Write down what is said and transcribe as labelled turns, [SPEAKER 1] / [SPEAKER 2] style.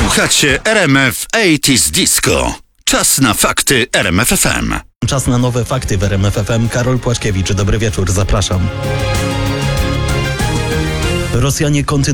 [SPEAKER 1] Słuchacie RMF 80s Disco. Czas na fakty RMF FM.
[SPEAKER 2] Czas na nowe fakty w RMF FM. Karol Płaczkiewicz, dobry wieczór, zapraszam. Rosjanie kontynuują